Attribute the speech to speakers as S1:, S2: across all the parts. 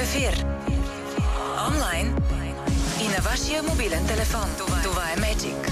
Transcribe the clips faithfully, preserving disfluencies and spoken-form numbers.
S1: ефир. Онлайн и на вашия мобилен телефон. Това, Това е Magic.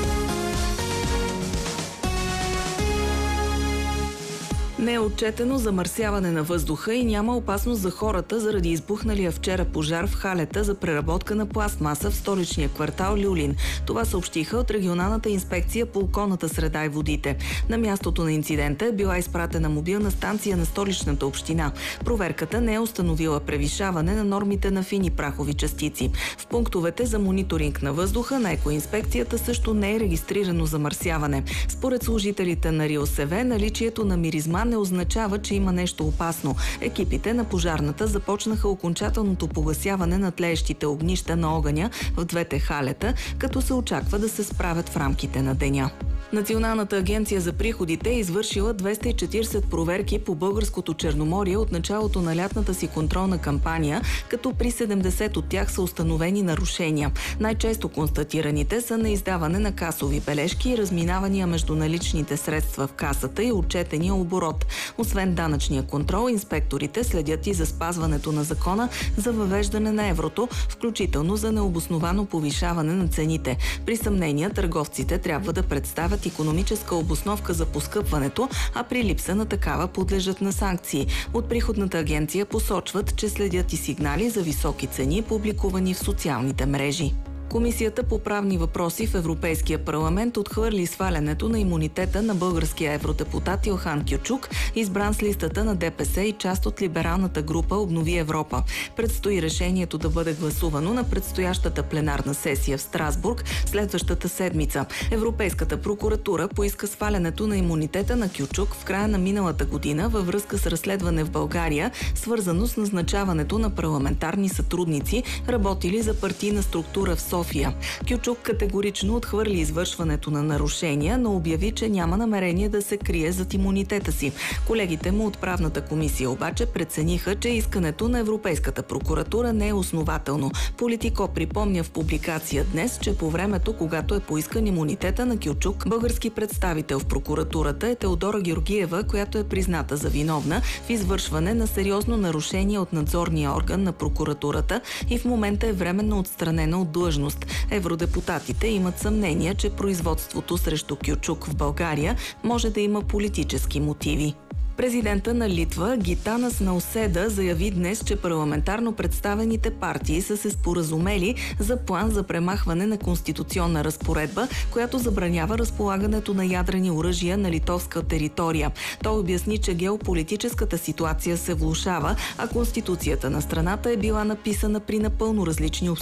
S2: Не е отчетено замърсяване на въздуха и няма опасност за хората заради избухналия вчера пожар в халета за преработка на пластмаса в столичния квартал Люлин. Това съобщиха от регионалната инспекция по околната среда и водите. На мястото на инцидента е била изпратена мобилна станция на столичната община. Проверката не е установила превишаване на нормите на фини прахови частици. В пунктовете за мониторинг на въздуха на екоинспекцията също не е регистрирано замърсяване. Според служителите на РИОСВ, наличието на миризма не означава, че има нещо опасно. Екипите на пожарната започнаха окончателното погасяване на тлеещите огнища на огъня в двете халета, като се очаква да се справят в рамките на деня. Националната агенция за приходите е извършила двеста и четиридесет проверки по българското Черноморие от началото на лятната си контролна кампания, като при седемдесет от тях са установени нарушения. Най-често констатираните са на издаване на касови бележки и разминавания между наличните средства в касата и отчетения оборот. Освен данъчния контрол, инспекторите следят и за спазването на закона за въвеждане на еврото, включително за необосновано повишаване на цените. При съмнения търговците трябва да представят икономическа обосновка за поскъпването, а при липса на такава подлежат на санкции. От приходната агенция посочват, че следят и сигнали за високи цени, публикувани в социалните мрежи. Комисията по правни въпроси в Европейския парламент отхвърли свалянето на имунитета на българския евродепутат Илхан Кючук, избран с листата на ДПС и част от либералната група Обнови Европа. Предстои решението да бъде гласувано на предстоящата пленарна сесия в Страсбург следващата седмица. Европейската прокуратура поиска свалянето на имунитета на Кючук в края на миналата година във връзка с разследване в България, свързано с назначаването на парламентарни сътрудници, работили за партийна структура в София. Кючук категорично отхвърли извършването на нарушения, но обяви, че няма намерение да се крие зад имунитета си. Колегите му от правната комисия обаче прецениха, че искането на Европейската прокуратура не е основателно. Политико припомня в публикация днес, че по времето, когато е поискан имунитета на Кючук, български представител в прокуратурата е Теодора Георгиева, която е призната за виновна в извършване на сериозно нарушение от надзорния орган на прокуратурата и в момента е временно отстранена от длъжност. Евродепутатите имат съмнение, че производството срещу Кючук в България може да има политически мотиви. Президента на Литва Гитанас Науседа заяви днес, че парламентарно представените партии са се споразумели за план за премахване на конституционна разпоредба, която забранява разполагането на ядрени оръжия на литовска територия. Той обясни, че геополитическата ситуация се влошава, а конституцията на страната е била написана при напълно различни обстоятелства